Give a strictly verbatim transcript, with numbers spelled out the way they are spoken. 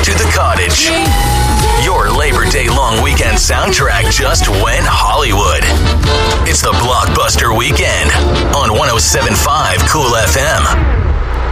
to the cottage. Your Labor Day long weekend soundtrack just went Hollywood. It's the Blockbuster Weekend on one oh seven point five Cool F M.